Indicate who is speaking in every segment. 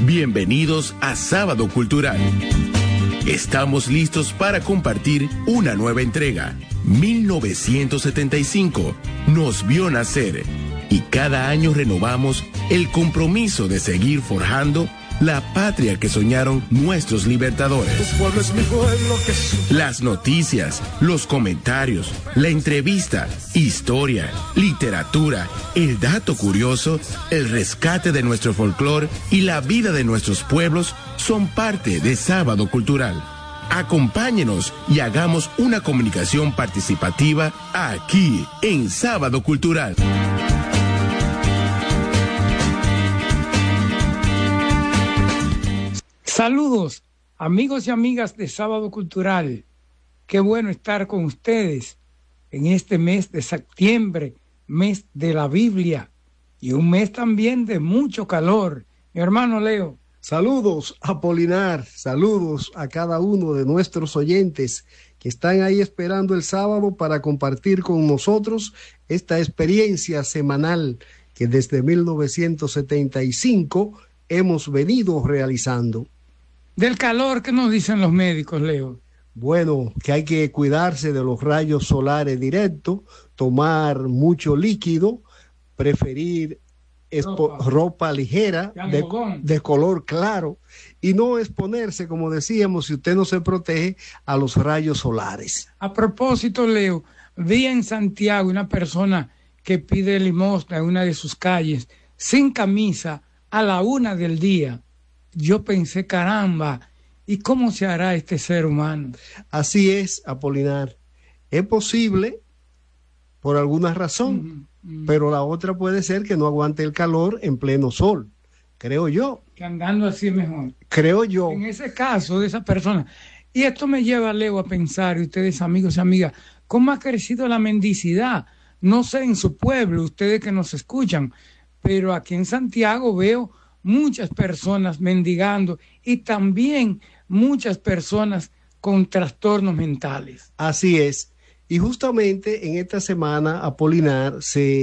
Speaker 1: Bienvenidos a Sábado Cultural. Estamos listos para compartir una nueva entrega. 1975 nos vio nacer y cada año renovamos el compromiso de seguir forjando la patria que soñaron nuestros libertadores.
Speaker 2: Tu pueblo es mi pueblo,
Speaker 1: las noticias, los comentarios, la entrevista, historia, literatura, el dato curioso, el rescate de nuestro folclore y la vida de nuestros pueblos son parte de Sábado Cultural. Acompáñenos y hagamos una comunicación participativa aquí en Sábado Cultural.
Speaker 3: Saludos, amigos y amigas de Sábado Cultural. Qué bueno estar con ustedes en este mes de septiembre, mes de la Biblia y un mes también de mucho calor. Mi hermano Leo.
Speaker 4: Saludos, Apolinar, saludos a cada uno de nuestros oyentes que están ahí esperando el sábado para compartir con nosotros esta experiencia semanal que desde 1975 hemos venido realizando.
Speaker 3: Del calor, ¿qué nos dicen los médicos, Leo?
Speaker 4: Bueno, que hay que cuidarse de los rayos solares directos, tomar mucho líquido, preferir ropa ligera, de color claro, y no exponerse, como decíamos, si usted no se protege, a los rayos solares.
Speaker 3: A propósito, Leo, vi en Santiago una persona que pide limosna en una de sus calles, sin camisa, a la 1 del día. Yo pensé, caramba, ¿y cómo se hará este ser humano?
Speaker 4: Así es, Apolinar. Es posible por alguna razón, pero la otra puede ser que no aguante el calor en pleno sol, creo yo.
Speaker 3: Que andando así es mejor.
Speaker 4: Creo yo.
Speaker 3: En ese caso de esa persona. Y esto me lleva, Leo, a pensar, y ustedes, amigos y amigas, ¿cómo ha crecido la mendicidad? No sé en su pueblo, ustedes que nos escuchan, pero aquí en Santiago veo muchas personas mendigando y también muchas personas con trastornos mentales.
Speaker 4: Así es. Y justamente en esta semana, Apolinar,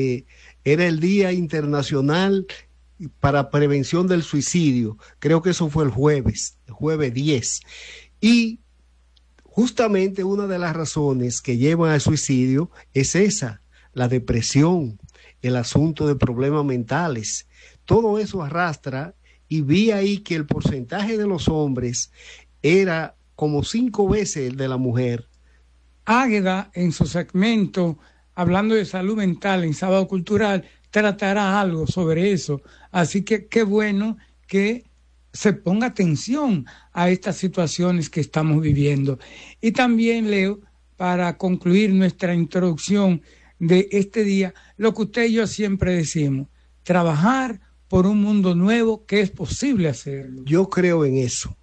Speaker 4: era el Día Internacional para Prevención del Suicidio. Creo que eso fue el jueves 10. Y justamente una de las razones que llevan al suicidio es esa, la depresión, el asunto de problemas mentales. Todo eso arrastra, y vi ahí que el porcentaje de los hombres era como 5 veces el de la mujer.
Speaker 3: Águeda, en su segmento, hablando de salud mental en Sábado Cultural, tratará algo sobre eso. Así que qué bueno que se ponga atención a estas situaciones que estamos viviendo. Y también, Leo, para concluir nuestra introducción de este día, lo que usted y yo siempre decimos, trabajar por un mundo nuevo, que es posible hacerlo.
Speaker 4: Yo creo en eso.